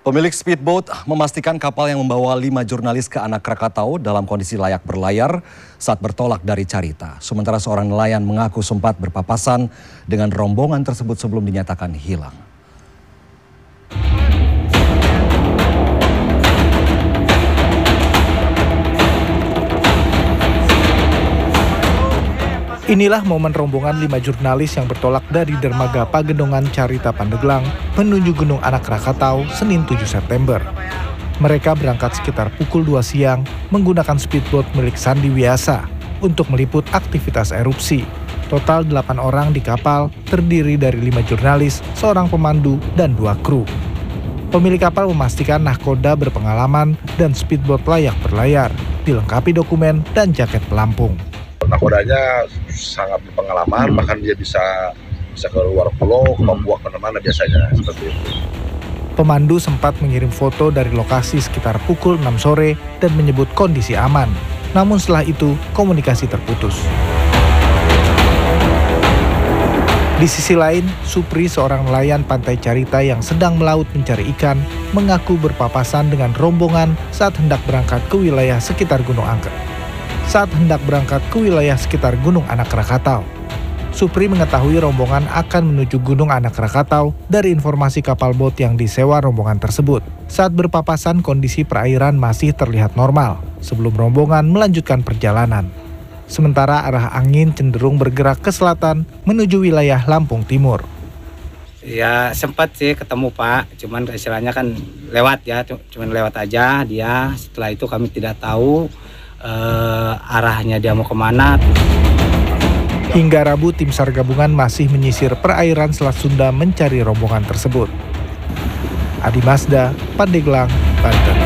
Pemilik speedboat memastikan kapal yang membawa 5 jurnalis ke Anak Krakatau dalam kondisi layak berlayar saat bertolak dari Carita. Sementara seorang nelayan mengaku sempat berpapasan dengan rombongan tersebut sebelum dinyatakan hilang. Inilah momen rombongan 5 jurnalis yang bertolak dari dermaga Pagendongan Carita Pandeglang menuju Gunung Anak Krakatau Senin 7 September. Mereka berangkat sekitar pukul 2 siang menggunakan speedboat milik Sandi Wiasa untuk meliput aktivitas erupsi. Total 8 orang di kapal terdiri dari 5 jurnalis, seorang pemandu, dan 2 kru. Pemilik kapal memastikan nahkoda berpengalaman dan speedboat layak berlayar, dilengkapi dokumen dan jaket pelampung. Nakodanya sangat berpengalaman, bahkan dia bisa ke luar pulau, ke Papua, kemana-mana biasanya seperti itu. Pemandu sempat mengirim foto dari lokasi sekitar pukul 6 sore dan menyebut kondisi aman. Namun setelah itu komunikasi terputus. Di sisi lain, Supri, seorang nelayan pantai Carita yang sedang melaut mencari ikan, mengaku berpapasan dengan rombongan saat hendak berangkat ke wilayah sekitar Gunung Angker. Saat hendak berangkat ke wilayah sekitar Gunung Anak Krakatau, Supri mengetahui rombongan akan menuju Gunung Anak Krakatau dari informasi kapal bot yang disewa rombongan tersebut. Saat berpapasan, kondisi perairan masih terlihat normal sebelum rombongan melanjutkan perjalanan. Sementara arah angin cenderung bergerak ke selatan menuju wilayah Lampung Timur. Ya sempat sih ketemu Pak, cuman istilahnya kan lewat ya, cuman lewat aja dia. Setelah itu kami tidak tahu arahnya dia mau kemana. Hingga Rabu, tim SAR gabungan masih menyisir perairan Selat Sunda mencari rombongan tersebut. Adi Mazda, Pandeglang, Banten.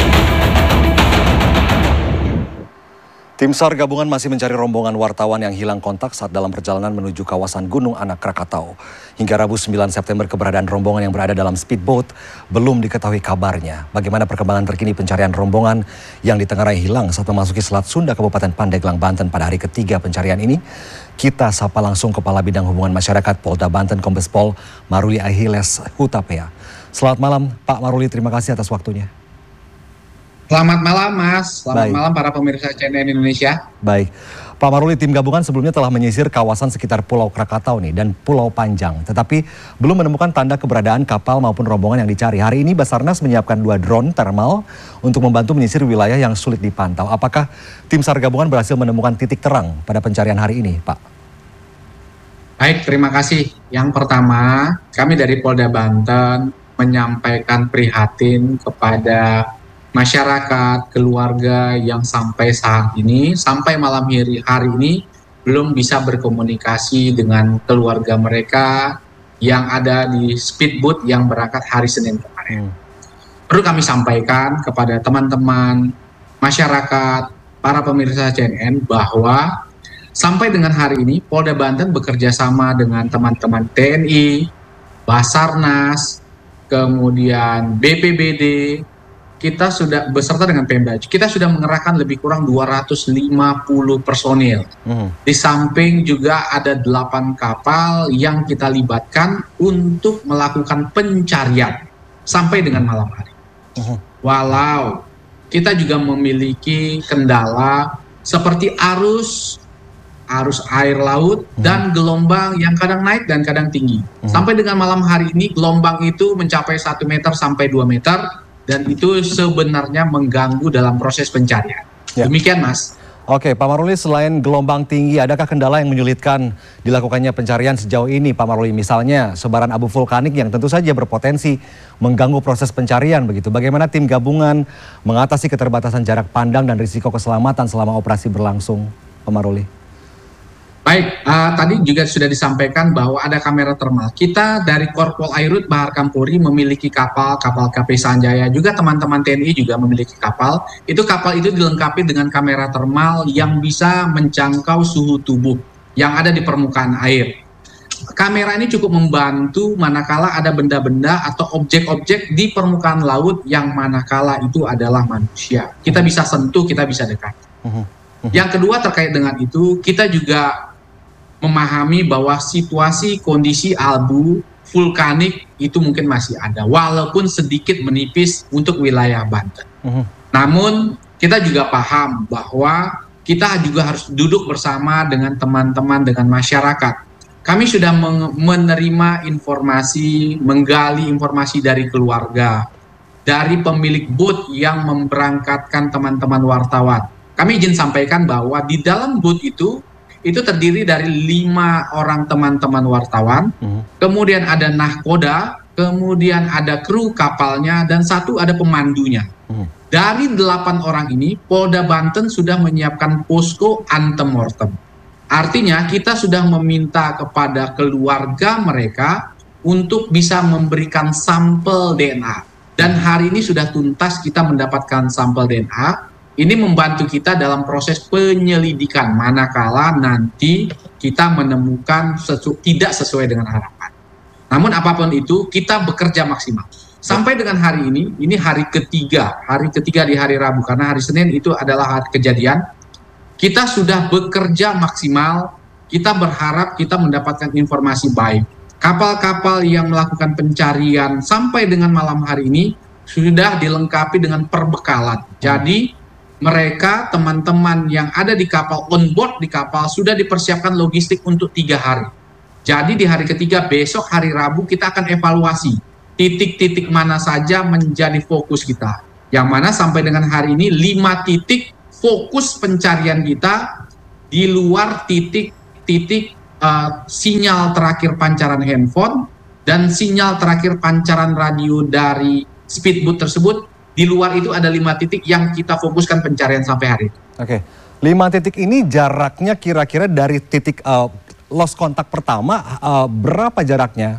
Tim SAR gabungan masih mencari rombongan wartawan yang hilang kontak saat dalam perjalanan menuju kawasan Gunung Anak Krakatau. Hingga Rabu 9 September keberadaan rombongan yang berada dalam speedboat belum diketahui kabarnya. Bagaimana perkembangan terkini pencarian rombongan yang ditengarai hilang saat memasuki Selat Sunda Kabupaten Pandeglang, Banten pada hari ketiga pencarian ini? Kita sapa langsung Kepala Bidang Hubungan Masyarakat Polda Banten Kombes Pol Maruli Ahiles Hutapea. Selamat malam Pak Maruli, terima kasih atas waktunya. Selamat malam Mas, selamat malam para pemirsa CNN Indonesia. Baik, Pak Maruli, tim gabungan sebelumnya telah menyisir kawasan sekitar Pulau Krakatau nih dan Pulau Panjang, tetapi belum menemukan tanda keberadaan kapal maupun rombongan yang dicari. Hari ini Basarnas menyiapkan 2 drone thermal untuk membantu menyisir wilayah yang sulit dipantau. Apakah tim SAR gabungan berhasil menemukan titik terang pada pencarian hari ini, Pak? Baik, terima kasih. Yang pertama, kami dari Polda Banten menyampaikan prihatin kepada masyarakat, keluarga yang sampai saat ini, sampai malam hari ini belum bisa berkomunikasi dengan keluarga mereka yang ada di speedboat yang berangkat hari Senin kemarin. Perlu kami sampaikan kepada teman-teman masyarakat, para pemirsa CNN bahwa sampai dengan hari ini Polda Banten bekerja sama dengan teman-teman TNI, Basarnas, kemudian BPBD, kita sudah beserta dengan Pemda, kita sudah mengerahkan lebih kurang 250 personil. Di samping juga ada 8 kapal yang kita libatkan untuk melakukan pencarian sampai dengan malam hari. Walau kita juga memiliki kendala seperti arus air laut dan gelombang yang kadang naik dan kadang tinggi. Sampai dengan malam hari ini gelombang itu mencapai 1 meter sampai 2 meter. Dan itu sebenarnya mengganggu dalam proses pencarian. Ya. Demikian Mas. Oke, Pak Maruli, selain gelombang tinggi, adakah kendala yang menyulitkan dilakukannya pencarian sejauh ini, Pak Maruli? Misalnya sebaran abu vulkanik yang tentu saja berpotensi mengganggu proses pencarian begitu. Bagaimana tim gabungan mengatasi keterbatasan jarak pandang dan risiko keselamatan selama operasi berlangsung, Pak Maruli? Baik, tadi juga sudah disampaikan bahwa ada kamera thermal. Kita dari Korpol Airut Bahar Kampuri memiliki kapal KP Sanjaya, juga teman-teman TNI juga memiliki kapal. Kapal itu dilengkapi dengan kamera thermal yang bisa menjangkau suhu tubuh yang ada di permukaan air. Kamera ini cukup membantu manakala ada benda-benda atau objek-objek di permukaan laut yang manakala itu adalah manusia. Kita bisa sentuh, kita bisa dekat. Yang kedua terkait dengan itu, kita juga memahami bahwa situasi kondisi abu vulkanik itu mungkin masih ada, walaupun sedikit menipis untuk wilayah Banten. Namun kita juga paham bahwa kita juga harus duduk bersama dengan teman-teman, dengan masyarakat. Kami sudah menerima informasi, menggali informasi dari keluarga, dari pemilik booth yang memberangkatkan teman-teman wartawan. Kami izin sampaikan bahwa di dalam booth itu terdiri dari 5 orang teman-teman wartawan, kemudian ada nahkoda, kemudian ada kru kapalnya, dan 1 ada pemandunya. Dari 8 orang ini, Polda Banten sudah menyiapkan posko antemortem. Artinya kita sudah meminta kepada keluarga mereka untuk bisa memberikan sampel DNA. Dan hari ini sudah tuntas kita mendapatkan sampel DNA. Ini membantu kita dalam proses penyelidikan manakala nanti kita menemukan tidak sesuai dengan harapan. Namun apapun itu, kita bekerja maksimal. Sampai dengan hari ini hari ketiga di hari Rabu, karena hari Senin itu adalah hari kejadian. Kita sudah bekerja maksimal, kita berharap kita mendapatkan informasi baik. Kapal-kapal yang melakukan pencarian sampai dengan malam hari ini sudah dilengkapi dengan perbekalan. Jadi mereka, teman-teman yang ada di kapal, on board di kapal, sudah dipersiapkan logistik untuk 3 hari. Jadi di hari ketiga, besok hari Rabu, kita akan evaluasi titik-titik mana saja menjadi fokus kita. Yang mana sampai dengan hari ini 5 titik fokus pencarian kita di luar titik-titik sinyal terakhir pancaran handphone dan sinyal terakhir pancaran radio dari speedboat tersebut. Di luar itu ada 5 titik yang kita fokuskan pencarian sampai hari ini. Oke, 5 titik ini jaraknya kira-kira dari titik lost kontak pertama berapa jaraknya?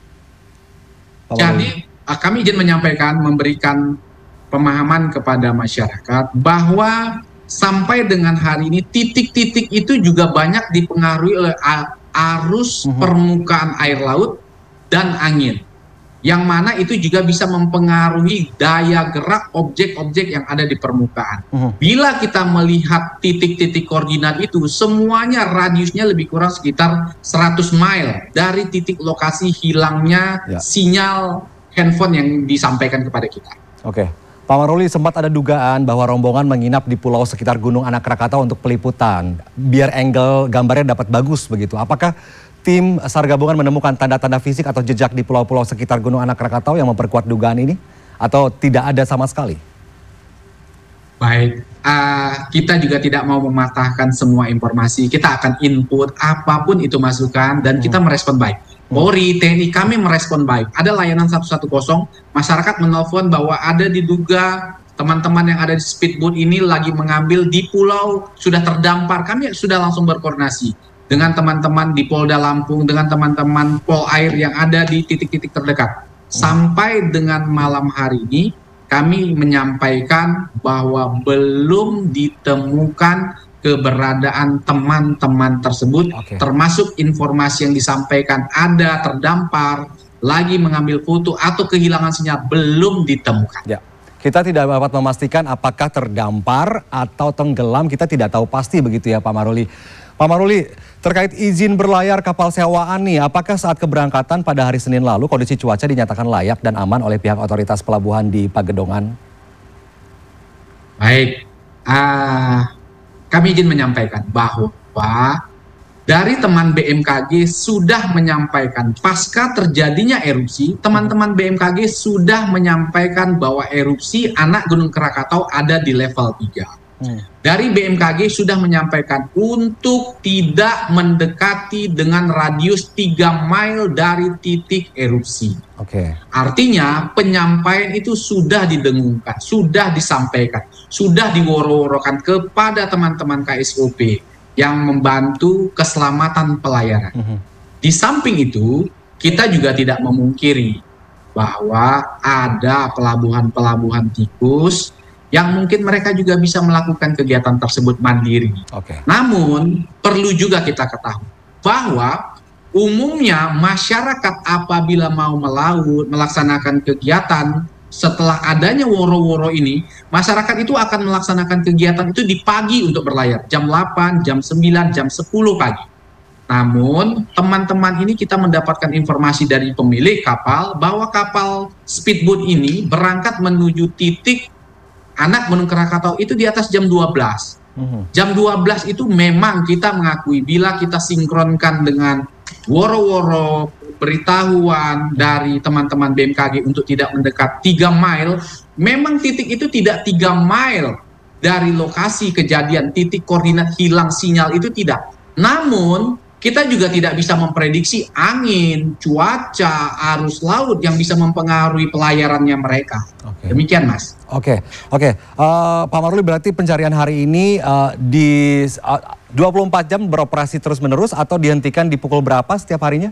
Jadi kami izin menyampaikan, memberikan pemahaman kepada masyarakat bahwa sampai dengan hari ini titik-titik itu juga banyak dipengaruhi oleh arus permukaan air laut dan angin. Yang mana itu juga bisa mempengaruhi daya gerak objek-objek yang ada di permukaan. Bila kita melihat titik-titik koordinat itu, semuanya radiusnya lebih kurang sekitar 100 mile dari titik lokasi hilangnya sinyal handphone yang disampaikan kepada kita. Oke, Pak Maruli, sempat ada dugaan bahwa rombongan menginap di pulau sekitar Gunung Anak Krakatau untuk peliputan, biar angle gambarnya dapat bagus begitu. Apakah tim SAR gabungan menemukan tanda-tanda fisik atau jejak di pulau-pulau sekitar Gunung Anak Krakatau yang memperkuat dugaan ini? Atau tidak ada sama sekali? Baik, kita juga tidak mau mematahkan semua informasi. Kita akan input apapun itu masukan dan kita merespon baik. Polri, TNI, kami merespon baik. Ada layanan 110, masyarakat menelpon bahwa ada diduga teman-teman yang ada di speedboat ini lagi mengambil di pulau, sudah terdampar. Kami sudah langsung berkoordinasi dengan teman-teman di Polda Lampung, dengan teman-teman Polair yang ada di titik-titik terdekat. Sampai dengan malam hari ini, kami menyampaikan bahwa belum ditemukan keberadaan teman-teman tersebut, termasuk informasi yang disampaikan ada terdampar, lagi mengambil foto atau kehilangan sinyal, belum ditemukan. Ya. Kita tidak dapat memastikan apakah terdampar atau tenggelam, kita tidak tahu pasti begitu ya Pak Maruli. Pak Maruli, terkait izin berlayar kapal sewaan nih, apakah saat keberangkatan pada hari Senin lalu kondisi cuaca dinyatakan layak dan aman oleh pihak otoritas pelabuhan di Pagedongan? Baik, kami izin menyampaikan bahwa dari teman BMKG sudah menyampaikan pasca terjadinya erupsi, teman-teman BMKG sudah menyampaikan bahwa erupsi anak Gunung Krakatau ada di level 3. Dari BMKG sudah menyampaikan untuk tidak mendekati dengan radius 3 mile dari titik erupsi. Artinya penyampaian itu sudah didengungkan, sudah disampaikan, sudah diworo-worokan kepada teman-teman KSOP yang membantu keselamatan pelayaran. Di samping itu, kita juga tidak memungkiri bahwa ada pelabuhan-pelabuhan tikus yang mungkin mereka juga bisa melakukan kegiatan tersebut mandiri. Namun, perlu juga kita ketahui bahwa umumnya masyarakat apabila mau melaut, melaksanakan kegiatan, setelah adanya woro-woro ini, masyarakat itu akan melaksanakan kegiatan itu di pagi untuk berlayar. Jam 8, jam 9, jam 10 pagi. Namun, teman-teman ini kita mendapatkan informasi dari pemilik kapal bahwa kapal speedboat ini berangkat menuju titik anak Gunung Krakatau itu di atas jam 12. Jam 12 itu memang kita mengakui bila kita sinkronkan dengan woro-woro beritahuan dari teman-teman BMKG untuk tidak mendekat 3 mile, memang titik itu tidak 3 mile dari lokasi kejadian, titik koordinat hilang sinyal itu tidak. Namun, kita juga tidak bisa memprediksi angin, cuaca, arus laut yang bisa mempengaruhi pelayarannya mereka. Demikian, Mas. Oke. Pak Maruli, berarti pencarian hari ini di 24 jam beroperasi terus-menerus atau dihentikan di pukul berapa setiap harinya?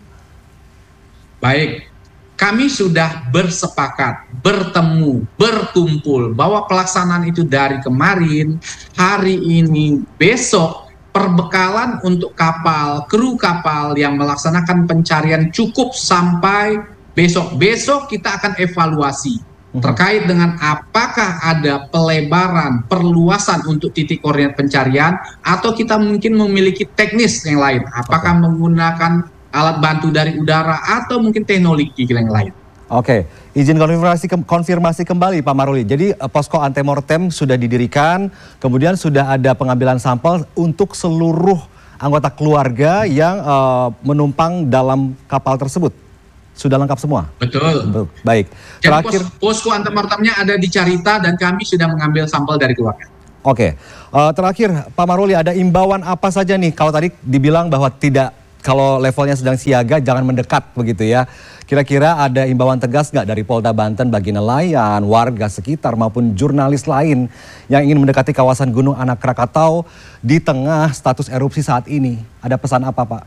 Baik, kami sudah bersepakat, bertemu, berkumpul bahwa pelaksanaan itu dari kemarin, hari ini, besok, perbekalan untuk kapal, kru kapal yang melaksanakan pencarian cukup sampai besok. Besok kita akan evaluasi terkait dengan apakah ada pelebaran, perluasan untuk titik koordinat pencarian, atau kita mungkin memiliki teknis yang lain. Apakah menggunakan alat bantu dari udara atau mungkin teknologi yang lain. Oke, izin konfirmasi kembali Pak Maruli. Jadi posko antemortem sudah didirikan, kemudian sudah ada pengambilan sampel untuk seluruh anggota keluarga yang menumpang dalam kapal tersebut. Sudah lengkap semua? Betul. Baik. Jadi posko antemortemnya ada di Carita dan kami sudah mengambil sampel dari keluarga. Oke, terakhir Pak Maruli, ada imbauan apa saja nih? Kalau tadi dibilang bahwa kalau levelnya sedang siaga jangan mendekat begitu ya. Kira-kira ada imbauan tegas nggak dari Polda Banten bagi nelayan, warga sekitar maupun jurnalis lain yang ingin mendekati kawasan Gunung Anak Krakatau di tengah status erupsi saat ini? Ada pesan apa, Pak?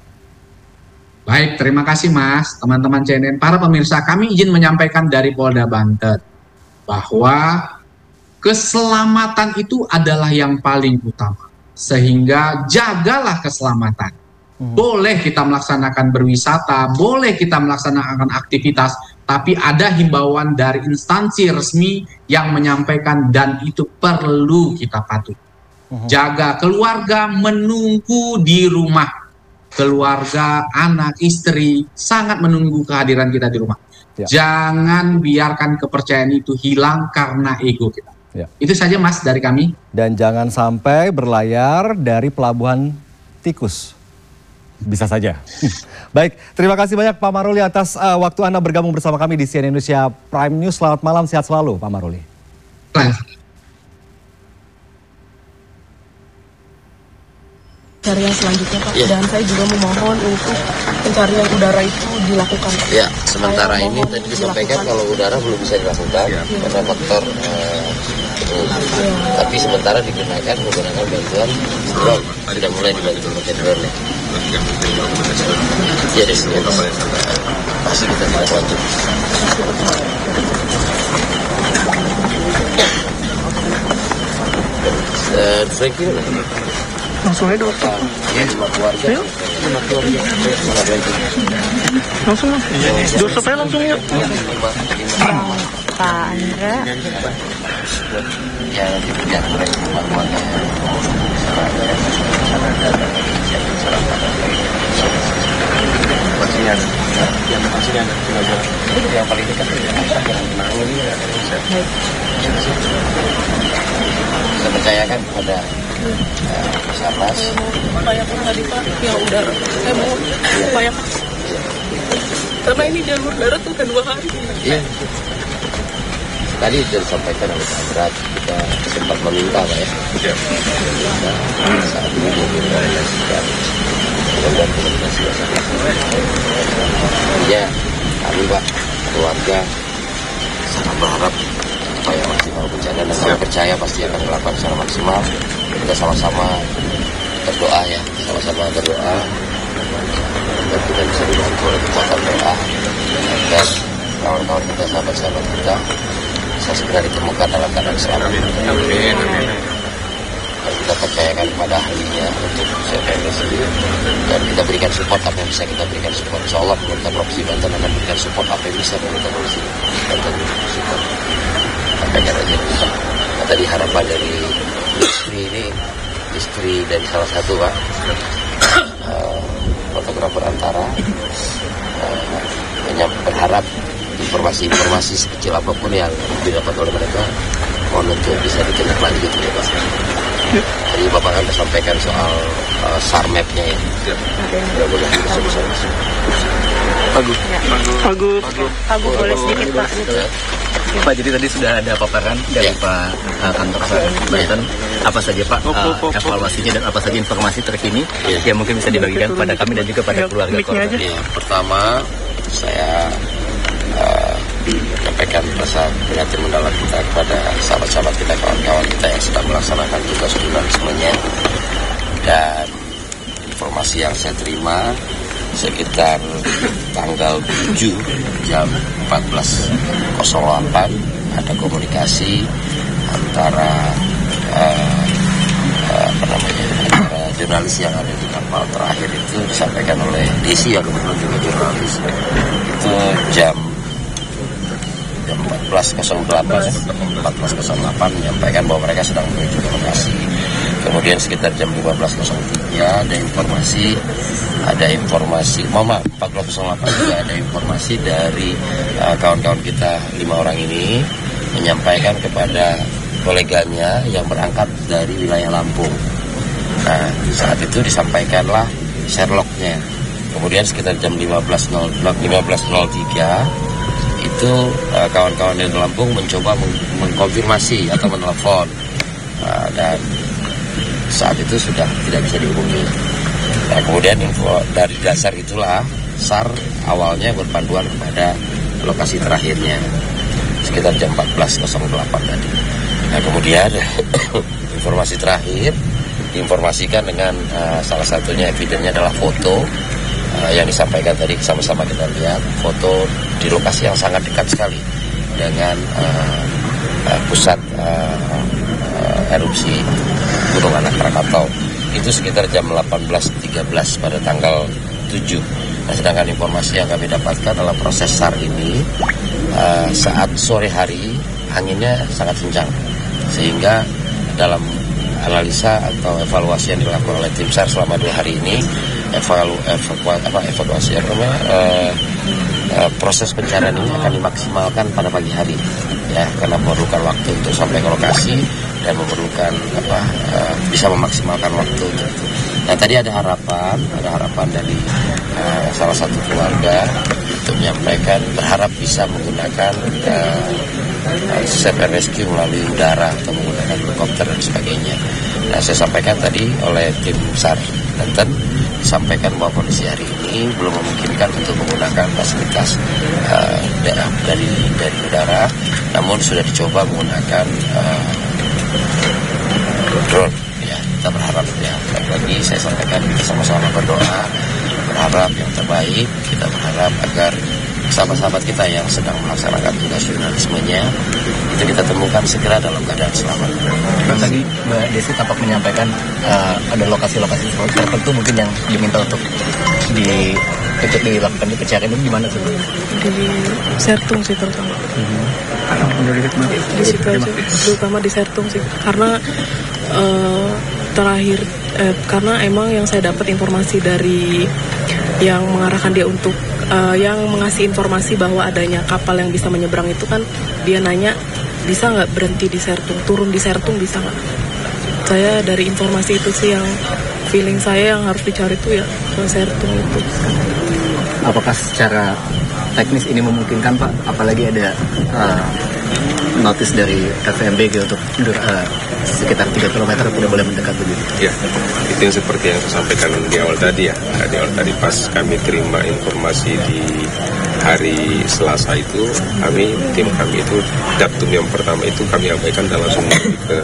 Baik, terima kasih Mas, teman-teman CNN. Para pemirsa, kami izin menyampaikan dari Polda Banten bahwa keselamatan itu adalah yang paling utama. Sehingga jagalah keselamatan. Boleh kita melaksanakan berwisata, boleh kita melaksanakan aktivitas, tapi ada himbauan dari instansi resmi yang menyampaikan dan itu perlu kita patuhi. Jaga keluarga, menunggu di rumah. Keluarga, anak, istri sangat menunggu kehadiran kita di rumah. Jangan biarkan kepercayaan itu hilang karena ego kita. Itu saja Mas dari kami. Dan jangan sampai berlayar dari pelabuhan tikus. Bisa saja. Baik, terima kasih banyak Pak Maruli atas waktu Anda bergabung bersama kami di CNN Indonesia Prime News. Selamat malam, sehat selalu Pak Maruli. Pencarian selanjutnya Pak, dan saya juga memohon untuk pencarian udara itu dilakukan. Ya, sementara ini tadi disampaikan kalau udara belum bisa dilakukan karena faktor tapi sementara menggunakan bantuan drone. Sudah mulai dibantu pakai drone ya. Ya, di sini masih kita tidak bantu. Frankie Langsung aja dokter. Ya, 5 keluarga. Ayo. 5 keluarga. Langsung. Dokter saya langsung ya. Pak Andra. Ya, dikejar mereka 5 keluarga. Yang paling dekat saya percayakan kepada Sarnas. Upayakan tadi Pak, yang udara. Saya mau upayakan. Karena ini jalur darat tuh kan 2 hari. Iya. Tadi sudah disampaikan oleh Pak Berat, kita sempat meminta Pak ya. Saat ini komunikasikan. Mudah-mudahan komunikasi ya, kami Pak, keluarga sangat berharap upaya maksimal bencana dan kami percaya pasti akan melakukan secara maksimal. Kita sama-sama berdoa ya, sama-sama berdoa agar kita bisa dibantu oleh kekuatan doa dan kawan-kawan kita, sahabat-sahabat kita bisa segera ditemukan dalam keadaan selamat. Dan kita percayakan kepada ahlinya untuk CNN sendiri dan kita berikan support apa yang bisa kita berikan support. Insya Allah pemerintah Provinsi Banten akan berikan support apa yang bisa pemerintah Provinsi Banten support. Makanya aja tadi harapan dari istri ini, istri dari salah satu Pak telegram berantara, berharap informasi-informasi sekecil apapun yang didapat oleh mereka mohon untuk bisa ditindaklanjuti ya Pak. Tadi Bapak kan sampaikan soal SAR map-nya ya. Mudah-mudahan bisa. Pagu boleh sedikit Pak. Pak, jadi tadi sudah ada paparan dari Pak Kantor SAR Banten. Apa saja Pak evaluasinya dan apa saja informasi terkini yang mungkin bisa dibagikan kepada kami dan juga pada keluarga korban? Pertama, saya menyampaikan rasa prihatin mendalam kita kepada sahabat-sahabat kita, kawan-kawan kita yang sedang melaksanakan tugas jurnalismenya. Dan informasi yang saya terima sekitar tanggal 7 jam 14.08 ada komunikasi antara antara jurnalis yang ada di kapal terakhir itu disampaikan oleh Desi yang kebetulan juga jurnalis itu jam 14.08 menyampaikan bahwa mereka sedang menuju ke lokasi. Kemudian sekitar jam 15.03 ada informasi 14.08 juga ada informasi dari kawan-kawan kita 5 orang ini menyampaikan kepada koleganya yang berangkat dari wilayah Lampung. Nah, saat itu disampaikanlah Sherlock-nya. Kemudian sekitar jam 15.03 itu kawan-kawan dari Lampung mencoba mengkonfirmasi atau menelpon dan saat itu sudah tidak bisa dihubungi. Nah, kemudian info dari dasar itulah SAR awalnya berpanduan kepada lokasi terakhirnya sekitar jam 14.08 tadi. Nah, kemudian informasi terakhir diinformasikan dengan salah satunya evidennya adalah foto yang disampaikan tadi, sama-sama kita lihat foto di lokasi yang sangat dekat sekali dengan pusat erupsi Gunung Anak Krakatau. Itu sekitar jam 18.13 pada tanggal 7. Nah, sedangkan informasi yang kami dapatkan dalam proses SAR ini saat sore hari anginnya sangat kencang, sehingga dalam analisa atau evaluasi yang dilakukan oleh tim SAR selama 2 hari ini proses pencarian ini akan dimaksimalkan pada pagi hari ya, karena memerlukan waktu untuk sampai ke lokasi dan memerlukan bisa memaksimalkan waktu untuk itu. Nah, tadi ada harapan dari salah satu keluarga untuk menyampaikan berharap bisa menggunakan search and rescue melalui udara atau menggunakan helikopter dan sebagainya. Nah, saya sampaikan tadi oleh tim SAR Banten, sampaikan bahwa kondisi hari ini belum memungkinkan untuk menggunakan fasilitas dari udara, namun sudah dicoba menggunakan drone. Ya, kita berharap ya, lagi saya sampaikan kita sama-sama berdoa, berharap yang terbaik. Kita berharap agar sahabat-sahabat kita yang sedang melaksanakan tugas jurnalismenya itu kita temukan segera dalam keadaan selamat. Tadi Mbak Desi tampak menyampaikan ada lokasi-lokasi tertentu mungkin yang diminta untuk dilakukan di pencarian, itu gimana tuh? Di Sertung sih terutama. Di situ aja, terutama di Sertung sih, karena terakhir karena emang yang saya dapat informasi dari yang mengarahkan dia untuk yang mengasih informasi bahwa adanya kapal yang bisa menyeberang itu kan, dia nanya bisa nggak berhenti di Sertung, turun di Sertung bisa nggak? Saya dari informasi itu sih yang feeling saya yang harus dicari itu ya ke Sertung itu. Apakah secara teknis ini memungkinkan Pak? Apalagi ada notis dari FMBG untuk sekitar 3 km tidak boleh mendekat begitu. Ya, itu yang seperti yang saya sampaikan di awal tadi ya. Di awal tadi pas kami terima informasi di hari Selasa itu, tim kami itu datum yang pertama itu kami abaikan dan langsung ke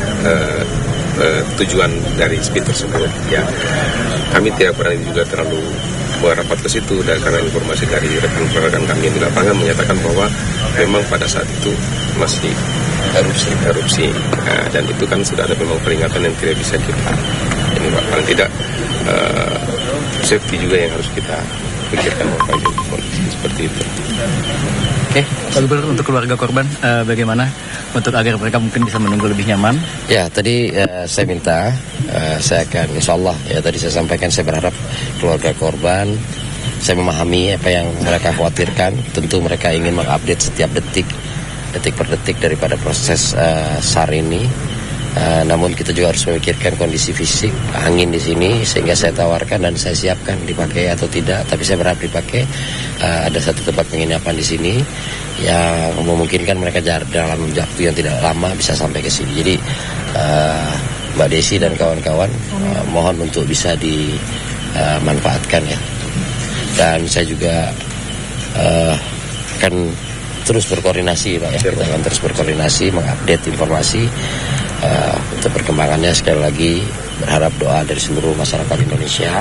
tujuan dari speed tersebut. Ya, kami tidak pernah juga terlalu merapat ke situ, dan karena informasi dari rekan-rekan kami yang di lapangan menyatakan bahwa memang pada saat itu masih erupsi. Nah, dan itu kan sudah ada memang peringatan yang tidak bisa kita ini paling tidak safety juga yang harus kita pikirkan kondisi seperti itu. Oke, Pak Gubernur, untuk keluarga korban bagaimana untuk agar mereka mungkin bisa menunggu lebih nyaman? Ya, tadi saya minta saya akan insya Allah ya tadi saya sampaikan, saya berharap keluarga korban, saya memahami apa yang mereka khawatirkan. Tentu mereka ingin mengupdate setiap detik per detik daripada proses SAR ini. Namun kita juga harus memikirkan kondisi fisik, angin di sini, sehingga saya tawarkan dan saya siapkan dipakai atau tidak. Tapi saya berharap dipakai. Ada satu tempat penginapan di sini yang memungkinkan mereka dalam waktu yang tidak lama bisa sampai ke sini. Jadi Mbak Desi dan kawan-kawan mohon untuk bisa dimanfaatkan ya. Dan saya juga akan terus berkoordinasi Pak ya. Kita akan terus berkoordinasi, mengupdate informasi untuk perkembangannya. Sekali lagi berharap doa dari seluruh masyarakat Indonesia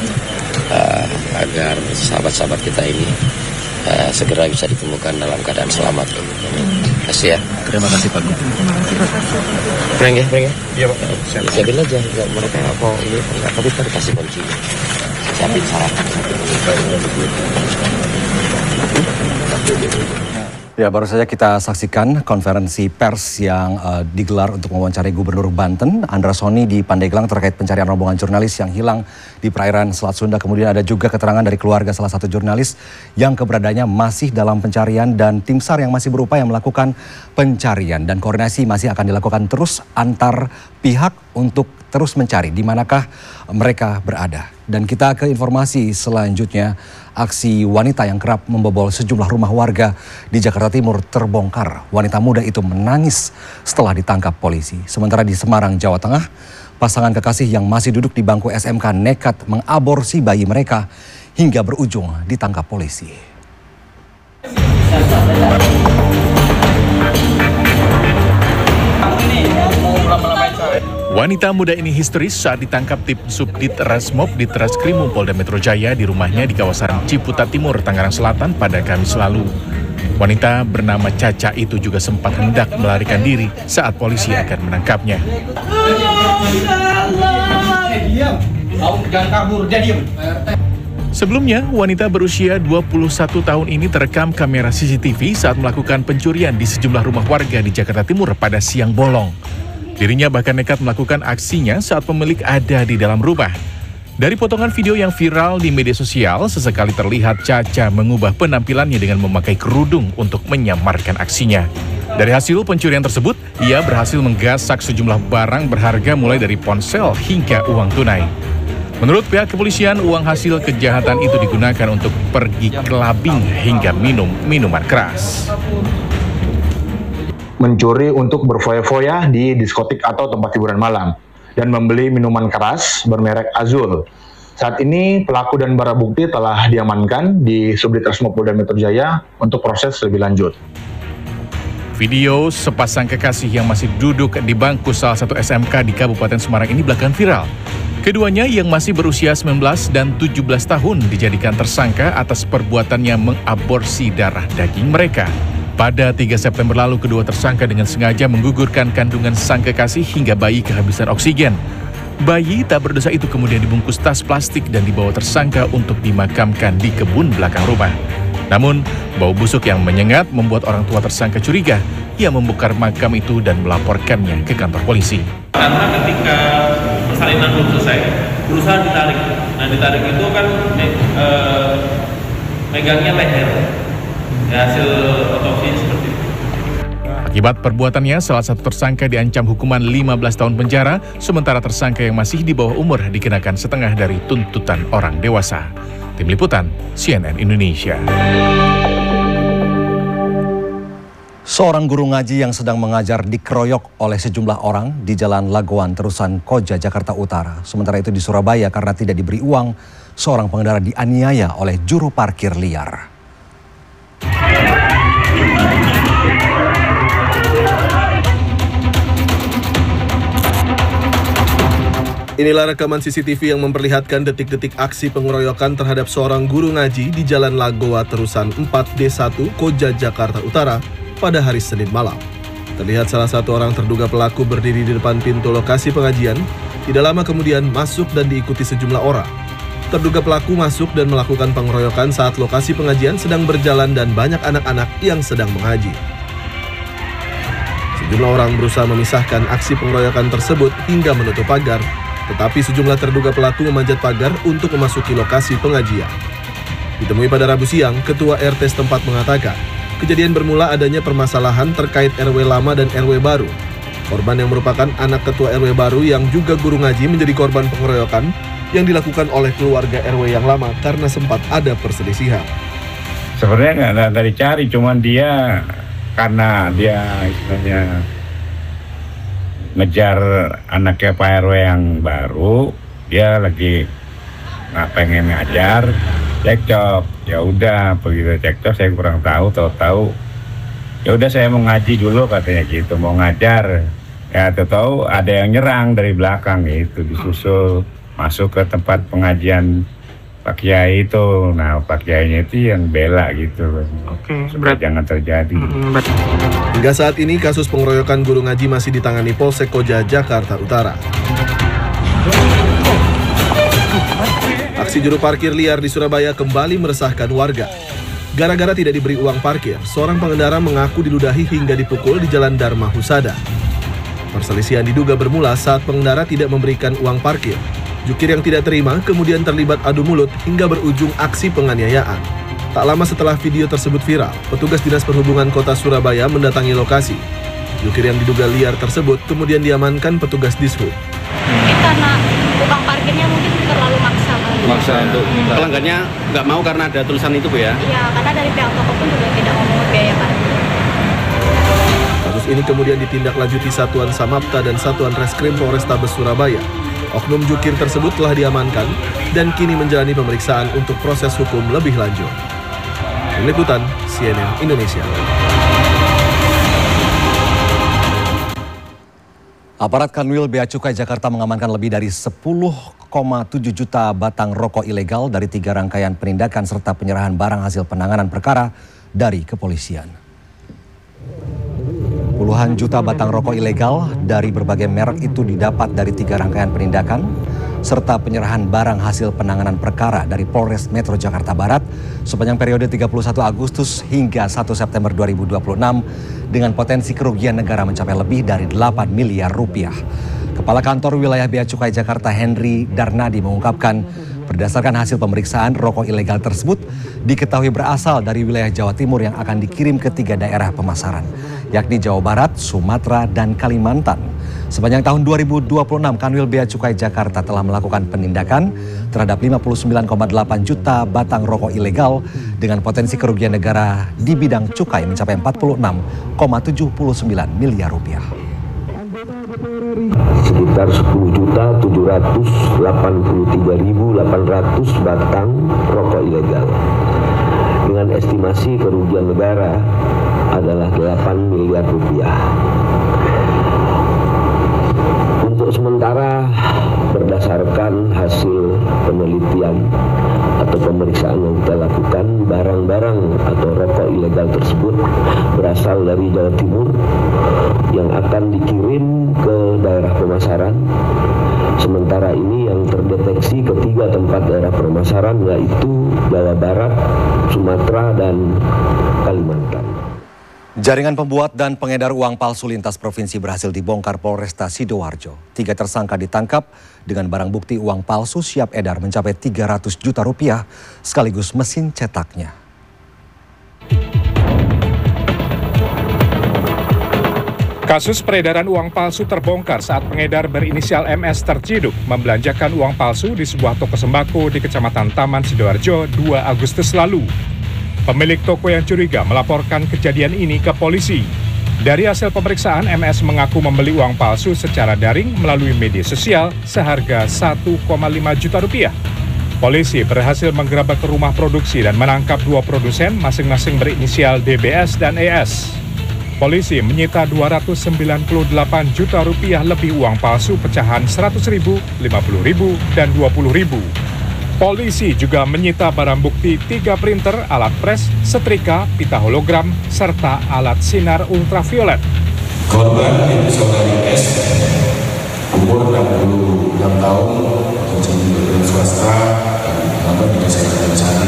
agar sahabat-sahabat kita ini segera bisa ditemukan dalam keadaan selamat. Terima kasih ya. Terima kasih Pak. Breng ya? Iya Pak. Saya bilang aja, mereka mau ini enggak, tapi kita dikasih kunci. Siapin sarapan. Ya, baru saja kita saksikan konferensi pers yang digelar untuk mewawancarai Gubernur Banten, Andra Soni di Pandeglang terkait pencarian rombongan jurnalis yang hilang di perairan Selat Sunda. Kemudian ada juga keterangan dari keluarga salah satu jurnalis yang keberadaannya masih dalam pencarian dan tim SAR yang masih berupaya melakukan pencarian. Dan koordinasi masih akan dilakukan terus antar pihak untuk terus mencari di manakah mereka berada. Dan kita ke informasi selanjutnya, aksi wanita yang kerap membobol sejumlah rumah warga di Jakarta Timur terbongkar. Wanita muda itu menangis setelah ditangkap polisi. Sementara di Semarang, Jawa Tengah, pasangan kekasih yang masih duduk di bangku SMK nekat mengaborsi bayi mereka hingga berujung ditangkap polisi. Wanita muda ini histeris saat ditangkap tim Subdit Resmob di Treskrimum Polda Metro Jaya di rumahnya di kawasan Ciputat Timur, Tangerang Selatan pada Kamis lalu. Wanita bernama Caca itu juga sempat hendak melarikan diri saat polisi akan menangkapnya. Sebelumnya, wanita berusia 21 tahun ini terekam kamera CCTV saat melakukan pencurian di sejumlah rumah warga di Jakarta Timur pada siang bolong. Dirinya bahkan nekat melakukan aksinya saat pemilik ada di dalam rumah. Dari potongan video yang viral di media sosial, sesekali terlihat Caca mengubah penampilannya dengan memakai kerudung untuk menyamarkan aksinya. Dari hasil pencurian tersebut, ia berhasil menggasak sejumlah barang berharga mulai dari ponsel hingga uang tunai. Menurut pihak kepolisian, uang hasil kejahatan itu digunakan untuk pergi kelabing hingga minum minuman keras. Mencuri untuk berfoya-foya di diskotik atau tempat hiburan malam dan membeli minuman keras bermerek Azul. Saat ini pelaku dan barang bukti telah diamankan di Subdit Resmob Polda Metro Jaya untuk proses lebih lanjut. Video sepasang kekasih yang masih duduk di bangku salah satu SMK di Kabupaten Semarang ini belakangan viral. Keduanya yang masih berusia 19 dan 17 tahun dijadikan tersangka atas perbuatannya mengaborsi darah daging mereka. Pada 3 September lalu, kedua tersangka dengan sengaja menggugurkan kandungan sang kekasih hingga bayi kehabisan oksigen. Bayi tak berdosa itu kemudian dibungkus tas plastik dan dibawa tersangka untuk dimakamkan di kebun belakang rumah. Namun, bau busuk yang menyengat membuat orang tua tersangka curiga. Ia membongkar makam itu dan melaporkannya ke kantor polisi. Karena ketika persalinan belum selesai, berusaha ditarik. Nah, ditarik itu kan megangnya leher. Ya, hasil otopsi seperti itu. Akibat perbuatannya, salah satu tersangka diancam hukuman 15 tahun penjara, sementara tersangka yang masih di bawah umur dikenakan setengah dari tuntutan orang dewasa. Tim Liputan, CNN Indonesia. Seorang guru ngaji yang sedang mengajar dikeroyok oleh sejumlah orang di Jalan Lagoan Terusan Koja, Jakarta Utara. Sementara itu di Surabaya, karena tidak diberi uang, seorang pengendara dianiaya oleh juru parkir liar. Inilah rekaman CCTV yang memperlihatkan detik-detik aksi pengeroyokan terhadap seorang guru ngaji di Jalan Lagoa Terusan 4D1 Koja, Jakarta Utara pada hari Senin malam. Terlihat salah satu orang terduga pelaku berdiri di depan pintu lokasi pengajian, tidak lama kemudian masuk dan diikuti sejumlah orang. Terduga pelaku masuk dan melakukan pengeroyokan saat lokasi pengajian sedang berjalan dan banyak anak-anak yang sedang mengaji. Sejumlah orang berusaha memisahkan aksi pengeroyokan tersebut hingga menutup pagar, Tetapi sejumlah terduga pelaku memanjat pagar untuk memasuki lokasi pengajian. Ditemui pada Rabu siang, Ketua RT setempat mengatakan, kejadian bermula adanya permasalahan terkait RW lama dan RW baru. Korban yang merupakan anak Ketua RW baru yang juga guru ngaji menjadi korban pengeroyokan yang dilakukan oleh keluarga RW yang lama karena sempat ada perselisihan. Sebenarnya nggak dicari, cuman dia karena dia istilahnya ngejar anaknya Pak RW yang baru, dia lagi nggak pengen ngajar, cekcok. Ya udah begitu cekcok, saya kurang tahu ya udah saya mau ngaji dulu katanya gitu, mau ngajar. Ya tahu ada yang nyerang dari belakang gitu, disusul masuk ke tempat pengajian Pak Kiai itu. Nah, Pak Kiainya itu yang bela gitu. Supaya jangan terjadi. Hingga saat ini kasus pengeroyokan guru ngaji masih ditangani Polsek Koja, Jakarta Utara. Aksi juru parkir liar di Surabaya kembali meresahkan warga. Gara-gara tidak diberi uang parkir, seorang pengendara mengaku diludahi hingga dipukul di Jalan Dharma Husada. Perselisihan diduga bermula saat pengendara tidak memberikan uang parkir. Jukir yang tidak terima kemudian terlibat adu mulut hingga berujung aksi penganiayaan. Tak lama setelah video tersebut viral, petugas Dinas Perhubungan Kota Surabaya mendatangi lokasi. Jukir yang diduga liar tersebut kemudian diamankan petugas Dishub. Mungkin karena tukang parkirnya mungkin terlalu maksa. Maksa untuk pelanggannya nggak mau karena ada tulisan itu, Bu ya? Iya, karena dari pihak toko pun juga tidak ngomong biaya parkir. Kasus ini kemudian ditindaklanjuti Satuan Samapta dan Satuan Reskrim Polrestabes Surabaya. Oknum jukir tersebut telah diamankan dan kini menjalani pemeriksaan untuk proses hukum lebih lanjut. Tim Liputan CNN Indonesia. Aparat Kanwil Bea Cukai Jakarta mengamankan lebih dari 10,7 juta batang rokok ilegal dari 3 rangkaian penindakan serta penyerahan barang hasil penanganan perkara dari kepolisian. Puluhan juta batang rokok ilegal dari berbagai merek itu didapat dari 3 rangkaian penindakan serta penyerahan barang hasil penanganan perkara dari Polres Metro Jakarta Barat sepanjang periode 31 Agustus hingga 1 September 2026 dengan potensi kerugian negara mencapai lebih dari 8 miliar rupiah. Kepala Kantor Wilayah Bea Cukai Jakarta Henry Darnadi mengungkapkan berdasarkan hasil pemeriksaan rokok ilegal tersebut diketahui berasal dari wilayah Jawa Timur yang akan dikirim ke 3 daerah pemasaran, yakni Jawa Barat, Sumatera, dan Kalimantan. Sepanjang tahun 2026, Kanwil Bea Cukai Jakarta telah melakukan penindakan terhadap 59,8 juta batang rokok ilegal dengan potensi kerugian negara di bidang cukai mencapai 46,79 miliar rupiah. Sekitar 10.783.800 batang rokok ilegal dengan estimasi kerugian negara adalah 8 miliar rupiah. Untuk sementara berdasarkan hasil penelitian atau pemeriksaan yang kita lakukan, barang-barang atau rokok ilegal tersebut berasal dari Jawa Timur yang akan dikirim ke daerah pemasaran. Sementara ini yang terdeteksi ke 3 tempat daerah pemasaran yaitu Jawa Barat, Sumatera, dan Kalimantan. Jaringan pembuat dan pengedar uang palsu lintas provinsi berhasil dibongkar Polresta Sidoarjo. 3 tersangka ditangkap dengan barang bukti uang palsu siap edar mencapai 300 juta rupiah sekaligus mesin cetaknya. Kasus peredaran uang palsu terbongkar saat pengedar berinisial MS terciduk membelanjakan uang palsu di sebuah toko sembako di Kecamatan Taman Sidoarjo 2 Agustus lalu. Pemilik toko yang curiga melaporkan kejadian ini ke polisi. Dari hasil pemeriksaan, MS mengaku membeli uang palsu secara daring melalui media sosial seharga 1,5 juta rupiah. Polisi berhasil menggerebek ke rumah produksi dan menangkap 2 produsen masing-masing berinisial DBS dan ES. Polisi menyita 298 juta rupiah lebih uang palsu pecahan 100.000, 50.000, dan 20.000. Polisi juga menyita barang bukti 3 printer, alat pres, setrika, pita hologram, serta alat sinar ultraviolet. Korban yaitu saudari S, umur 66 tahun, pensiun dari swasta, dan di Desa Karansari,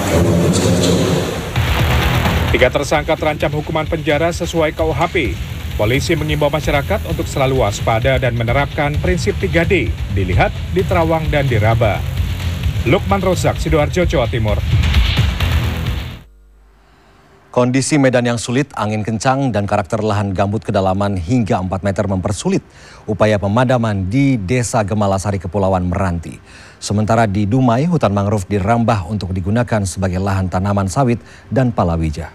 Kabupaten Sidoarjo. 3 tersangka terancam hukuman penjara sesuai KUHP. Polisi mengimbau masyarakat untuk selalu waspada dan menerapkan prinsip 3D, dilihat, diterawang, dan diraba. Lukman Rozak, Sidoarjo, Jawa Timur. Kondisi medan yang sulit, angin kencang, dan karakter lahan gambut kedalaman hingga 4 meter mempersulit upaya pemadaman di Desa Gemalasari, Kepulauan Meranti. Sementara di Dumai, hutan mangrove dirambah untuk digunakan sebagai lahan tanaman sawit dan palawija.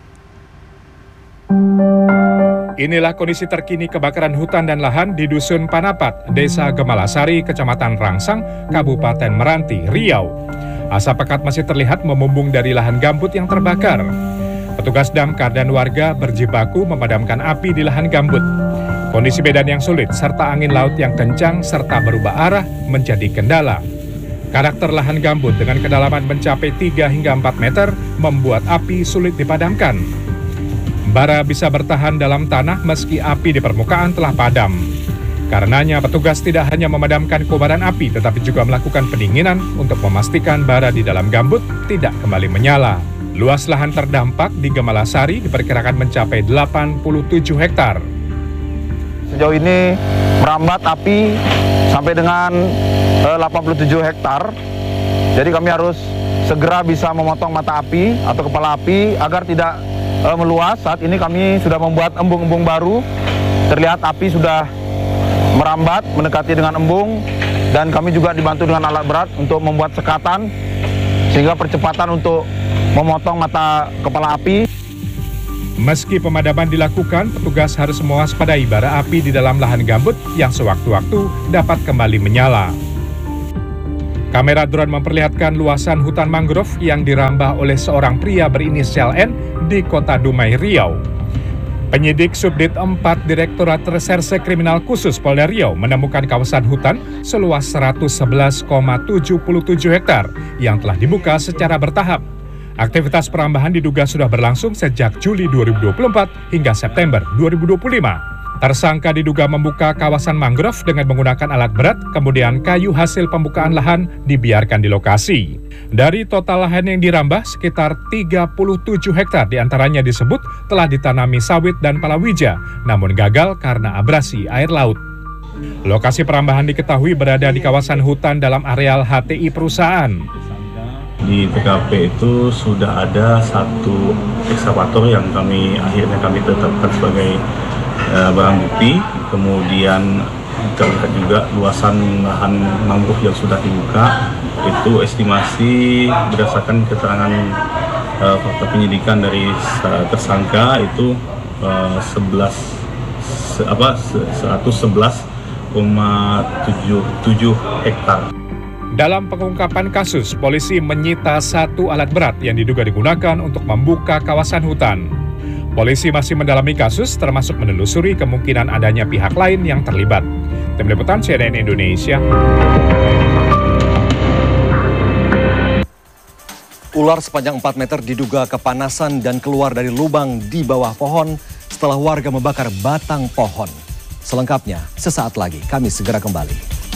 Inilah kondisi terkini kebakaran hutan dan lahan di Dusun Panapat, Desa Gemalasari, Kecamatan Rangsang, Kabupaten Meranti, Riau. Asap pekat masih terlihat memumbung dari lahan gambut yang terbakar. Petugas damkar dan warga berjibaku memadamkan api di lahan gambut. Kondisi medan yang sulit serta angin laut yang kencang serta berubah arah menjadi kendala. Karakter lahan gambut dengan kedalaman mencapai 3 hingga 4 meter membuat api sulit dipadamkan. Bara bisa bertahan dalam tanah meski api di permukaan telah padam. Karenanya petugas tidak hanya memadamkan kobaran api tetapi juga melakukan pendinginan untuk memastikan bara di dalam gambut tidak kembali menyala. Luas lahan terdampak di Gemalasari diperkirakan mencapai 87 hektar. Sejauh ini merambat api sampai dengan 87 hektar. Jadi kami harus segera bisa memotong mata api atau kepala api agar tidak meluas. Saat ini kami sudah membuat embung-embung baru. Terlihat api sudah merambat mendekati dengan embung dan kami juga dibantu dengan alat berat untuk membuat sekatan sehingga percepatan untuk memotong mata kepala api. Meski pemadaman dilakukan, petugas harus mewaspadai bara api di dalam lahan gambut yang sewaktu-waktu dapat kembali menyala. Kamera drone memperlihatkan luasan hutan mangrove yang dirambah oleh seorang pria berinisial N di Kota Dumai, Riau. Penyidik Subdit 4 Direktorat Reserse Kriminal Khusus Polda Riau menemukan kawasan hutan seluas 111,77 hektar yang telah dibuka secara bertahap. Aktivitas perambahan diduga sudah berlangsung sejak Juli 2024 hingga September 2025. Tersangka diduga membuka kawasan mangrove dengan menggunakan alat berat, kemudian kayu hasil pembukaan lahan dibiarkan di lokasi. Dari total lahan yang dirambah, sekitar 37 hektar diantaranya disebut telah ditanami sawit dan palawija, namun gagal karena abrasi air laut. Lokasi perambahan diketahui berada di kawasan hutan dalam areal HTI perusahaan. Di TKP itu sudah ada satu ekskavator yang akhirnya kami tetapkan sebagai barang bukti, kemudian terlihat juga luasan lahan mangrove yang sudah dibuka. Itu estimasi berdasarkan keterangan fakta penyidikan dari tersangka itu 111,77 hektar. Dalam pengungkapan kasus, polisi menyita 1 alat berat yang diduga digunakan untuk membuka kawasan hutan. Polisi masih mendalami kasus, termasuk menelusuri kemungkinan adanya pihak lain yang terlibat. Tim Liputan CNN Indonesia. Ular sepanjang 4 meter diduga kepanasan dan keluar dari lubang di bawah pohon setelah warga membakar batang pohon. Selengkapnya, sesaat lagi kami segera kembali.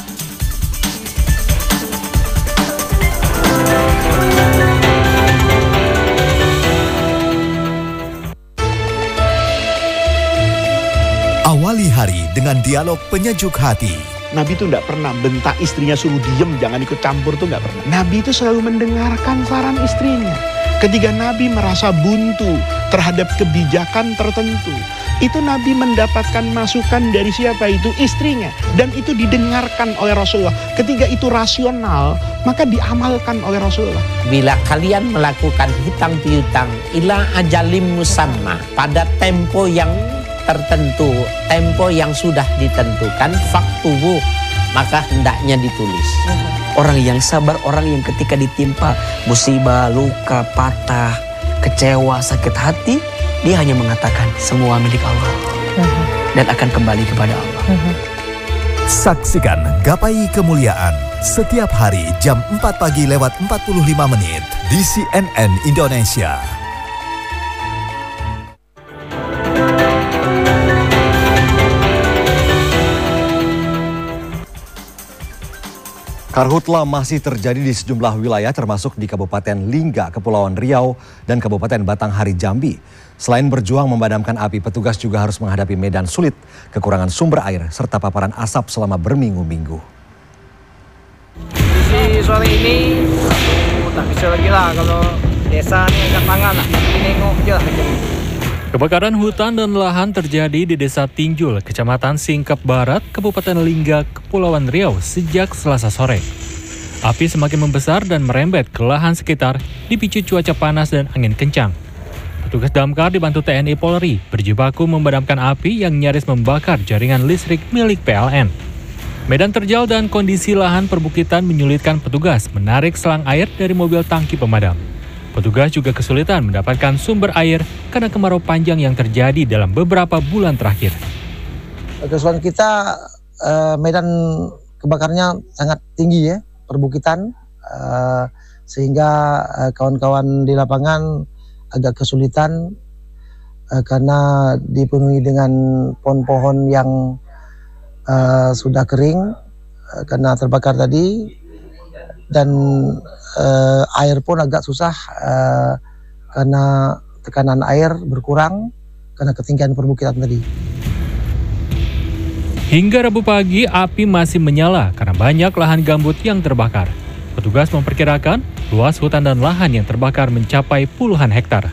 Awali hari dengan dialog penyejuk hati. Nabi itu tidak pernah bentak istrinya suruh diem, jangan ikut campur, itu nggak pernah. Nabi itu selalu mendengarkan saran istrinya. Ketika Nabi merasa buntu terhadap kebijakan tertentu, itu Nabi mendapatkan masukan dari siapa itu? Istrinya. Dan itu didengarkan oleh Rasulullah. Ketika itu rasional, maka diamalkan oleh Rasulullah. Bila kalian melakukan hutang piutang ila ajalim musamma, pada tempo yang tertentu, tempo yang sudah ditentukan, faktubu, maka hendaknya ditulis. Orang yang sabar, orang yang ketika ditimpa musibah, luka, patah, kecewa, sakit hati, dia hanya mengatakan semua milik Allah dan akan kembali kepada Allah. Saksikan Gapai Kemuliaan setiap hari jam 4 pagi lewat 45 menit di CNN Indonesia. Karhutla masih terjadi di sejumlah wilayah termasuk di Kabupaten Lingga, Kepulauan Riau, dan Kabupaten Batanghari, Jambi. Selain berjuang memadamkan api, petugas juga harus menghadapi medan sulit, kekurangan sumber air, serta paparan asap selama berminggu-minggu. Di sore ini, tak bisa lagi lah kalau desa ini angkat tangan lah, nengok aja lah. Kebakaran hutan dan lahan terjadi di Desa Tinjul, Kecamatan Singkep Barat, Kabupaten Lingga, Kepulauan Riau sejak Selasa sore. Api semakin membesar dan merembet ke lahan sekitar dipicu cuaca panas dan angin kencang. Petugas damkar dibantu TNI Polri berjibaku memadamkan api yang nyaris membakar jaringan listrik milik PLN. Medan terjal dan kondisi lahan perbukitan menyulitkan petugas menarik selang air dari mobil tangki pemadam. Petugas juga kesulitan mendapatkan sumber air karena kemarau panjang yang terjadi dalam beberapa bulan terakhir. Kesulitan kita medan kebakarnya sangat tinggi ya, perbukitan, sehingga kawan-kawan di lapangan agak kesulitan karena dipenuhi dengan pohon-pohon yang sudah kering karena terbakar tadi, dan air pun agak susah karena tekanan air berkurang karena ketinggian perbukitan tadi. Hingga Rabu pagi, api masih menyala karena banyak lahan gambut yang terbakar. Petugas memperkirakan luas hutan dan lahan yang terbakar mencapai puluhan hektar.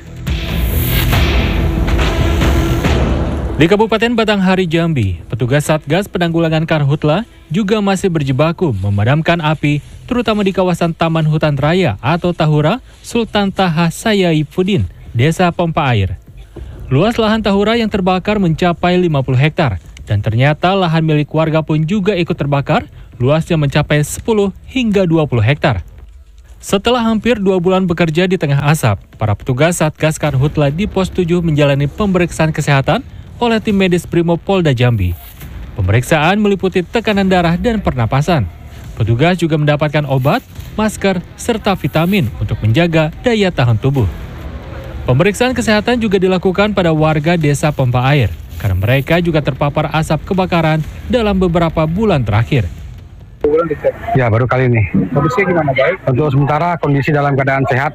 Di Kabupaten Batanghari, Jambi, petugas Satgas Penanggulangan Karhutla juga masih berjibaku memadamkan api, terutama di kawasan Taman Hutan Raya atau Tahura, Sultan Taha Sayaifuddin, Desa Pompa Air. Luas lahan Tahura yang terbakar mencapai 50 hektar, dan ternyata lahan milik warga pun juga ikut terbakar, luasnya mencapai 10 hingga 20 hektar. Setelah hampir 2 bulan bekerja di tengah asap, para petugas Satgas Karhutla di Pos 7 menjalani pemeriksaan kesehatan oleh tim medis Brimob Polda Jambi. Pemeriksaan meliputi tekanan darah dan pernapasan. Petugas juga mendapatkan obat, masker, serta vitamin untuk menjaga daya tahan tubuh. Pemeriksaan kesehatan juga dilakukan pada warga Desa Pompa Air, karena mereka juga terpapar asap kebakaran dalam beberapa bulan terakhir. Ya, baru kali ini. Kondisi gimana, baik? Untuk sementara kondisi dalam keadaan sehat.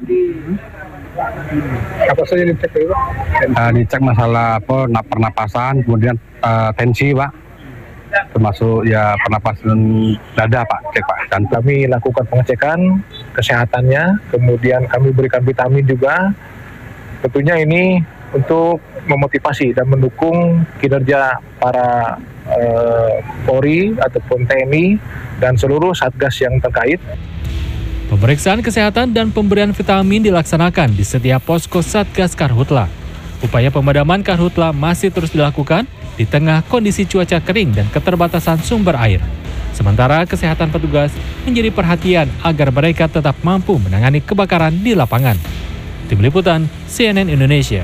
Apa saja dicek itu? Dicek masalah pernapasan, kemudian tensi, Pak. Termasuk ya pernapasan dada, Pak, cek, Pak. Dan kami lakukan pengecekan kesehatannya, kemudian kami berikan vitamin juga. Tentunya ini untuk memotivasi dan mendukung kinerja para Polri ataupun TNI dan seluruh Satgas yang terkait. Pemeriksaan kesehatan dan pemberian vitamin dilaksanakan di setiap posko Satgas Karhutla. Upaya pemadaman Karhutla masih terus dilakukan di tengah kondisi cuaca kering dan keterbatasan sumber air. Sementara kesehatan petugas menjadi perhatian agar mereka tetap mampu menangani kebakaran di lapangan. Tim Liputan CNN Indonesia.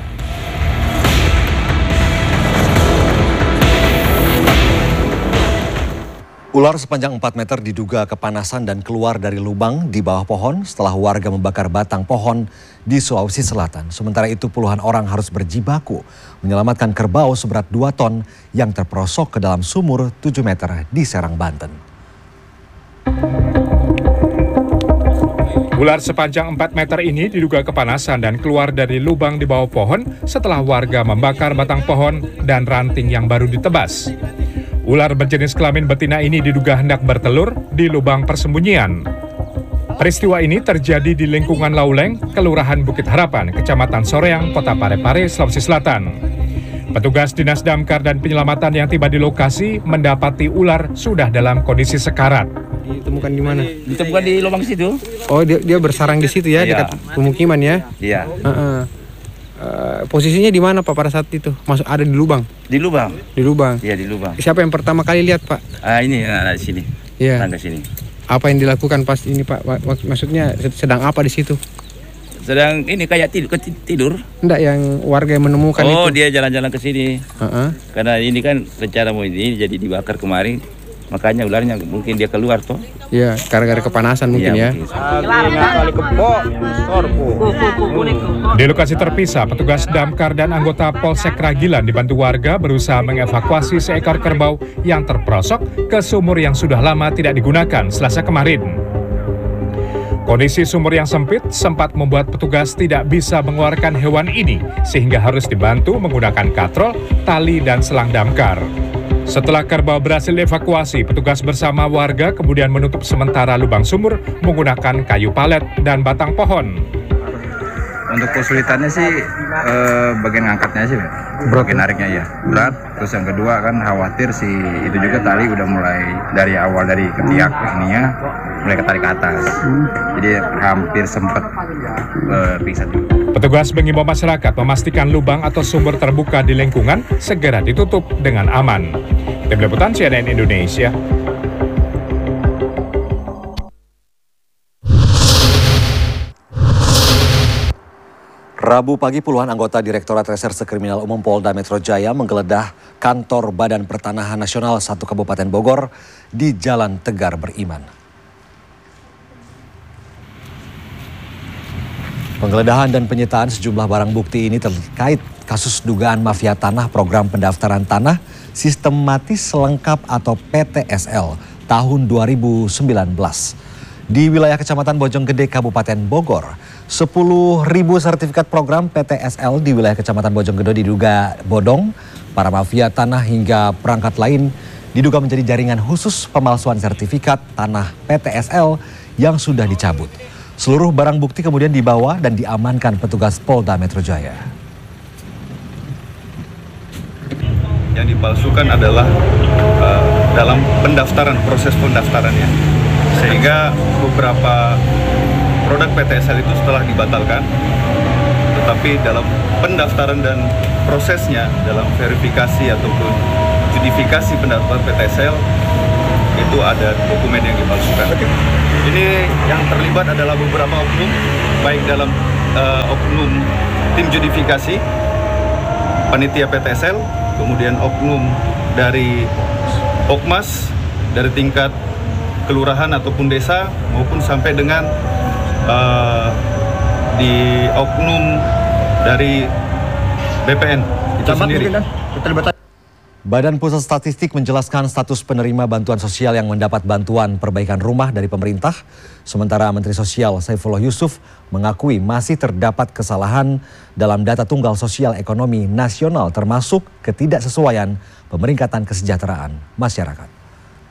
Ular sepanjang 4 meter diduga kepanasan dan keluar dari lubang di bawah pohon setelah warga membakar batang pohon di Sulawesi Selatan. Sementara itu puluhan orang harus berjibaku menyelamatkan kerbau seberat 2 ton yang terperosok ke dalam sumur 7 meter di Serang, Banten. Ular sepanjang 4 meter ini diduga kepanasan dan keluar dari lubang di bawah pohon setelah warga membakar batang pohon dan ranting yang baru ditebas. Ular berjenis kelamin betina ini diduga hendak bertelur di lubang persembunyian. Peristiwa ini terjadi di lingkungan Lauleng, Kelurahan Bukit Harapan, Kecamatan Soreang, Kota Parepare, Sulawesi Selatan. Petugas Dinas Damkar dan Penyelamatan yang tiba di lokasi mendapati ular sudah dalam kondisi sekarat. Ditemukan di mana? Ditemukan di lubang situ. Oh, dia bersarang di situ ya, dekat pemukiman ya? Iya. Posisinya di mana, Pak, pada saat itu? Masuk ada di lubang? Di lubang. Di lubang? Iya, di lubang. Siapa yang pertama kali lihat, Pak? Ini di sini. Iya. Tangga sini. Apa yang dilakukan pas ini, Pak? Maksudnya sedang apa di situ? Sedang ini kayak tidur. Enggak, yang warga yang menemukan itu. Oh, dia jalan-jalan ke sini. Karena ini kan rencana mau ini jadi dibakar kemarin. makanya ularnya mungkin dia keluar toh. Iya, gara-gara kepanasan mungkin ya. Di lokasi terpisah, petugas damkar dan anggota Polsek Ragilan dibantu warga berusaha mengevakuasi seekor kerbau yang terperosok ke sumur yang sudah lama tidak digunakan Selasa kemarin. Kondisi sumur yang sempit sempat membuat petugas tidak bisa mengeluarkan hewan ini sehingga harus dibantu menggunakan katrol, tali, dan selang damkar. Setelah kerbau berhasil dievakuasi, petugas bersama warga kemudian menutup sementara lubang sumur menggunakan kayu palet dan batang pohon. Untuk kesulitannya sih bagian ngangkatnya sih, bagian nariknya ya berat. Terus yang kedua kan khawatir sih itu juga tali udah mulai dari awal dari ketiak ininya mulai ketarik ke atas. Jadi hampir sempat pisah dulu. Petugas mengimbau masyarakat memastikan lubang atau sumur terbuka di lingkungan segera ditutup dengan aman. Tim Liputan CNN Indonesia. Rabu pagi puluhan anggota Direktorat Reserse Kriminal Umum Polda Metro Jaya menggeledah kantor Badan Pertanahan Nasional 1 Kabupaten Bogor di Jalan Tegar Beriman. Penggeledahan dan penyitaan sejumlah barang bukti ini terkait kasus dugaan mafia tanah program pendaftaran tanah sistematis selengkap atau PTSL tahun 2019. Di wilayah Kecamatan Bojonggede, Kabupaten Bogor, 10.000 sertifikat program PTSL di wilayah Kecamatan Bojonggede diduga bodong. Para mafia tanah hingga perangkat lain diduga menjadi jaringan khusus pemalsuan sertifikat tanah PTSL yang sudah dicabut. Seluruh barang bukti kemudian dibawa dan diamankan petugas Polda Metro Jaya. Yang dipalsukan adalah dalam pendaftaran, proses pendaftarannya. Sehingga beberapa produk PTSL itu setelah dibatalkan, tetapi dalam pendaftaran dan prosesnya, dalam verifikasi ataupun justifikasi pendaftaran PTSL, itu ada dokumen yang dipalsukan. Ini yang terlibat adalah beberapa oknum, baik dalam oknum tim justifikasi, panitia PTSL, kemudian oknum dari Okmas, dari tingkat kelurahan ataupun desa, maupun sampai dengan di oknum dari BPN itu sendiri. Badan Pusat Statistik menjelaskan status penerima bantuan sosial yang mendapat bantuan perbaikan rumah dari pemerintah. Sementara Menteri Sosial Saifullah Yusuf mengakui masih terdapat kesalahan dalam data tunggal sosial ekonomi nasional termasuk ketidaksesuaian pemeringkatan kesejahteraan masyarakat.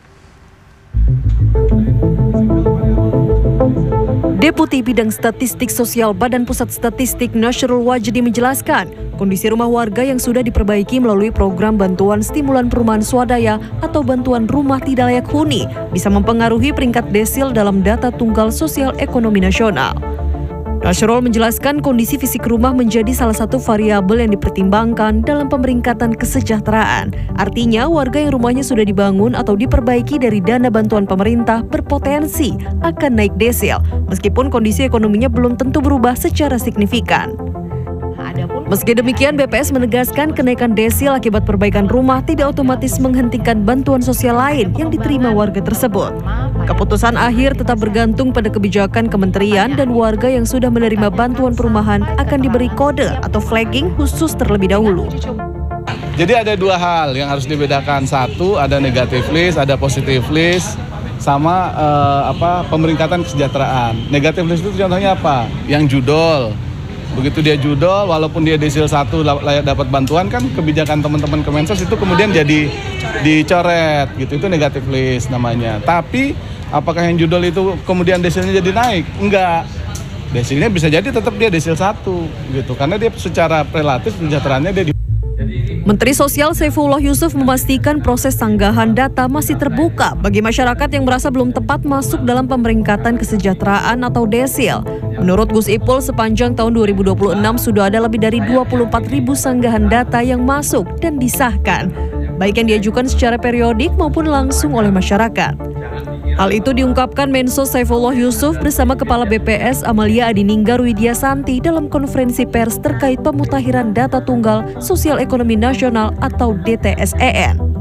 Deputi Bidang Statistik Sosial Badan Pusat Statistik Nasrul Wajdi menjelaskan, kondisi rumah warga yang sudah diperbaiki melalui program bantuan stimulan perumahan swadaya atau bantuan rumah tidak layak huni bisa mempengaruhi peringkat desil dalam data tunggal sosial ekonomi nasional. Nasrul menjelaskan kondisi fisik rumah menjadi salah satu variabel yang dipertimbangkan dalam pemeringkatan kesejahteraan. Artinya, warga yang rumahnya sudah dibangun atau diperbaiki dari dana bantuan pemerintah berpotensi akan naik desil, meskipun kondisi ekonominya belum tentu berubah secara signifikan. Meski demikian, BPS menegaskan kenaikan desil akibat perbaikan rumah tidak otomatis menghentikan bantuan sosial lain yang diterima warga tersebut. Keputusan akhir tetap bergantung pada kebijakan kementerian dan warga yang sudah menerima bantuan perumahan akan diberi kode atau flagging khusus terlebih dahulu. Jadi ada dua hal yang harus dibedakan. Satu, ada negatif list, ada positif list, sama pemeringkatan kesejahteraan. Negatif list itu contohnya apa? Yang judol. Begitu dia judol, walaupun dia desil 1 layak dapat bantuan, kan kebijakan teman-teman Kemensos itu kemudian jadi dicoret gitu. Itu negatif list namanya. Tapi apakah yang judol itu kemudian desilnya jadi naik? Enggak. Desilnya bisa jadi tetap dia desil 1 gitu. Karena dia secara relatif kesejahteraannya dia Menteri Sosial Saifullah Yusuf memastikan proses sanggahan data masih terbuka bagi masyarakat yang merasa belum tepat masuk dalam pemeringkatan kesejahteraan atau desil. Menurut Gus Ipul, sepanjang tahun 2026 sudah ada lebih dari 24.000 sanggahan data yang masuk dan disahkan, baik yang diajukan secara periodik maupun langsung oleh masyarakat. Hal itu diungkapkan Mensos Saifullah Yusuf bersama Kepala BPS Amalia Adininggar Widyasanti dalam konferensi pers terkait pemutakhiran data tunggal sosial ekonomi nasional atau DTSEN.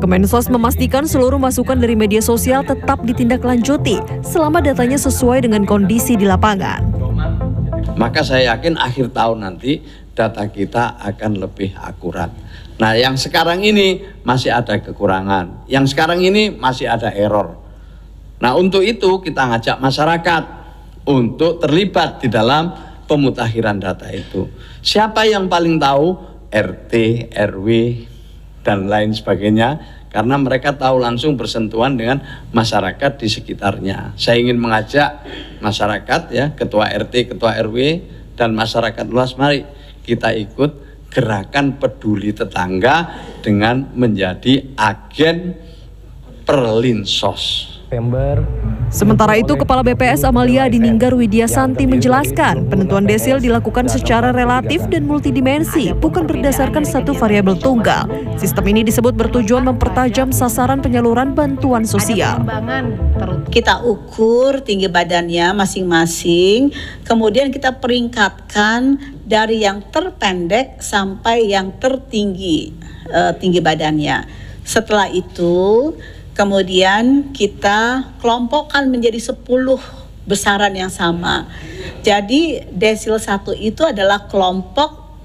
Kemensos memastikan seluruh masukan dari media sosial tetap ditindaklanjuti selama datanya sesuai dengan kondisi di lapangan. Maka saya yakin akhir tahun nanti data kita akan lebih akurat. Nah, yang sekarang ini masih ada kekurangan, yang sekarang ini masih ada error. Nah, untuk itu kita ngajak masyarakat untuk terlibat di dalam pemutakhiran data itu. Siapa yang paling tahu? RT, RW, dan lain sebagainya, karena mereka tahu langsung bersentuhan dengan masyarakat di sekitarnya. Saya ingin mengajak masyarakat, ya, ketua RT, ketua RW, dan masyarakat luas, mari kita ikut gerakan peduli tetangga dengan menjadi agen Perlinsos. Sementara itu, Kepala BPS Amalia Dininggar Widya Santi menjelaskan penentuan desil dilakukan secara relatif dan multidimensi, bukan berdasarkan satu variabel tunggal. Sistem ini disebut bertujuan mempertajam sasaran penyaluran bantuan sosial. Kita ukur tinggi badannya masing-masing, kemudian kita peringkatkan dari yang terpendek sampai yang tertinggi tinggi badannya. Setelah itu kemudian kita kelompokkan menjadi 10 besaran yang sama. Jadi desil 1 itu adalah kelompok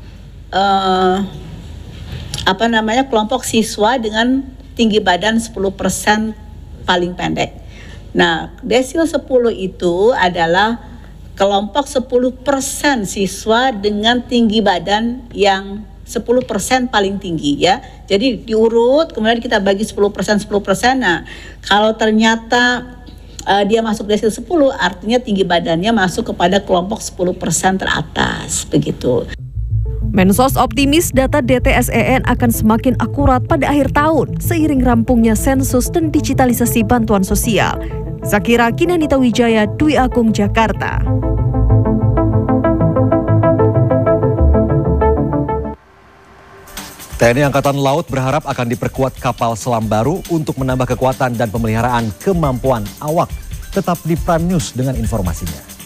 kelompok siswa dengan tinggi badan 10% paling pendek. Nah, desil 10 itu adalah kelompok 10% siswa dengan tinggi badan yang 10% paling tinggi, ya. Jadi diurut, kemudian kita bagi 10%. Nah, kalau ternyata dia masuk desil 10, artinya tinggi badannya masuk kepada kelompok 10% teratas, begitu. Mensos optimis data DTSEN akan semakin akurat pada akhir tahun seiring rampungnya sensus dan digitalisasi bantuan sosial. Zakira Kinanita Wijaya, Dwi Agung, Jakarta. TNI Angkatan Laut berharap akan diperkuat kapal selam baru untuk menambah kekuatan dan pemeliharaan kemampuan awak. Tetap di Prime News dengan informasinya.